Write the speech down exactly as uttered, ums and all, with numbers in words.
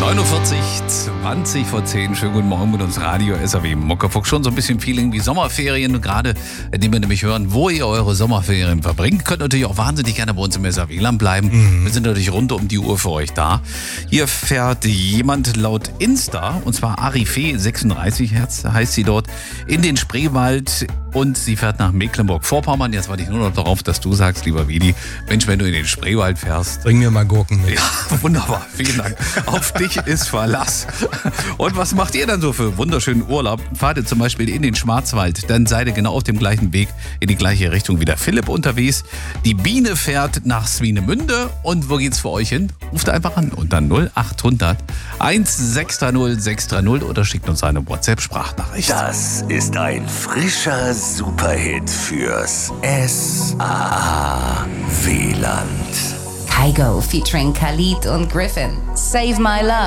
neunundvierzig, zwanzig vor zehn. Schönen guten Morgen mit uns Radio S R W Muckefuck. Schon so ein bisschen Feeling wie Sommerferien. Gerade, indem wir nämlich hören, wo ihr eure Sommerferien verbringt. Könnt natürlich auch wahnsinnig gerne bei uns im S R W-Land bleiben. Mhm. Wir sind natürlich rund um die Uhr für euch da. Hier fährt jemand laut Insta, und zwar Arifee sechsunddreißig Hertz heißt sie dort, in den Spreewald. Und sie fährt nach Mecklenburg-Vorpommern. Jetzt warte ich nur noch darauf, dass du sagst, lieber Vidi, Mensch, wenn du in den Spreewald fährst. Bring mir mal Gurken mit. Ja, wunderbar. Vielen Dank. Auf dich ist Verlass. Und was macht ihr dann so für wunderschönen Urlaub? Fahrt ihr zum Beispiel in den Schwarzwald, dann seid ihr genau auf dem gleichen Weg in die gleiche Richtung wie der Philipp unterwegs. Die Biene fährt nach Swinemünde. Und wo geht's für euch hin? Ruft einfach an unter null acht hundert sechs drei null sechs drei null oder schickt uns eine WhatsApp-Sprachnachricht. Das ist ein frischer Superhit fürs S A W-Land. Kygo featuring Khalid und Griffin. Save My Love.